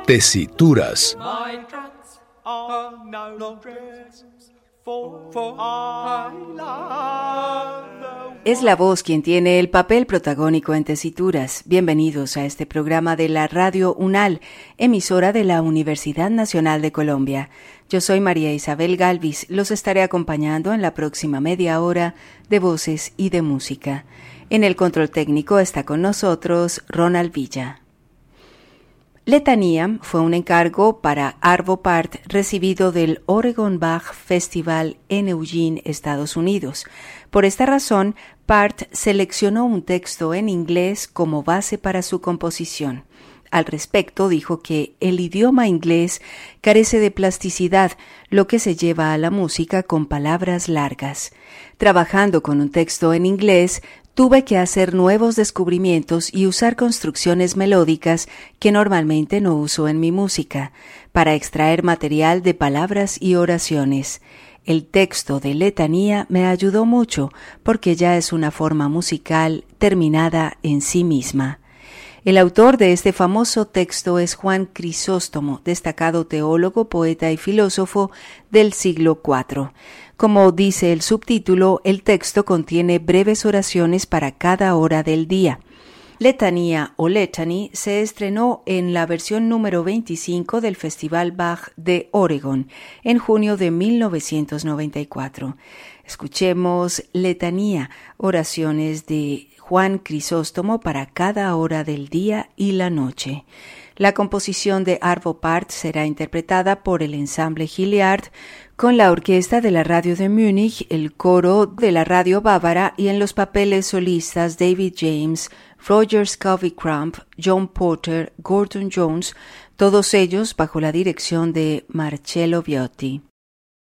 Tesituras. Es la voz quien tiene el papel protagónico en Tesituras. Bienvenidos a este programa de la Radio UNAL, emisora de la Universidad Nacional de Colombia. Yo soy María Isabel Galvis, los estaré acompañando en la próxima media hora de voces y de música. En el control técnico está con nosotros Ronald Villa. Letanía fue un encargo para Arvo Pärt recibido del Oregon Bach Festival en Eugene, Estados Unidos. Por esta razón, Pärt seleccionó un texto en inglés como base para su composición. Al respecto, dijo que el idioma inglés carece de plasticidad, lo que se lleva a la música con palabras largas. Trabajando con un texto en inglés, tuve que hacer nuevos descubrimientos y usar construcciones melódicas que normalmente no uso en mi música, para extraer material de palabras y oraciones. El texto de Letanía me ayudó mucho porque ya es una forma musical terminada en sí misma. El autor de este famoso texto es Juan Crisóstomo, destacado teólogo, poeta y filósofo del siglo IV. Como dice el subtítulo, el texto contiene breves oraciones para cada hora del día. Letanía o Litany se estrenó en la versión número 25 del Festival Bach de Oregon en junio de 1994. Escuchemos Letanía, oraciones de Juan Crisóstomo para cada hora del día y la noche. La composición de Arvo Pärt será interpretada por el ensamble Hilliard con la orquesta de la radio de Múnich, el coro de la radio bávara y en los papeles solistas David James, Roger Scovey-Crump, John Porter, Gordon Jones, todos ellos bajo la dirección de Marcello Viotti.